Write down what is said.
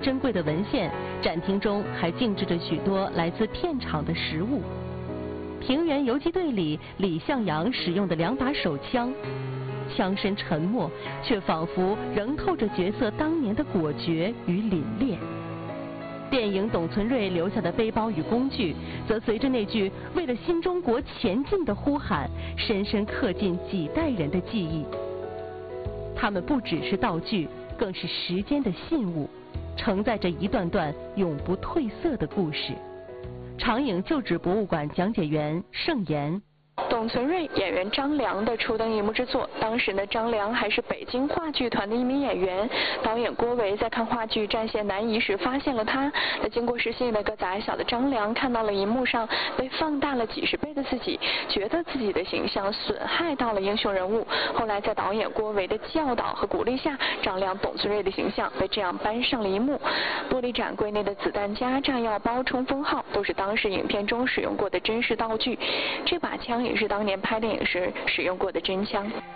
珍贵的文献，展厅中还静置着许多来自片场的实物。平原游击队里，李向阳使用的2把手枪，枪身沉默，却仿佛仍透着角色当年的果决与凛冽。电影董存瑞留下的背包与工具，则随着那句“为了新中国前进”的呼喊，深深刻进几代人的记忆。它们不只是道具，更是时间的信物，承载着一段段永不褪色的故事。长影旧址博物馆讲解员盛言。 董存瑞演员张良的初登银幕之作，当时呢，张良还是北京话剧团的一名演员。导演郭维在看话剧《战线南移》时发现了他。那经过试戏，那个窄小的张良看到了银幕上被放大了几十倍的自己，觉得自己的形象损害到了英雄人物。后来在导演郭维的教导和鼓励下，张良、董存瑞的形象被这样搬上了银幕。玻璃展柜内的子弹夹、炸药包、冲锋号都是当时影片中使用过的真实道具。这把枪也是当年拍电影时使用过的真枪。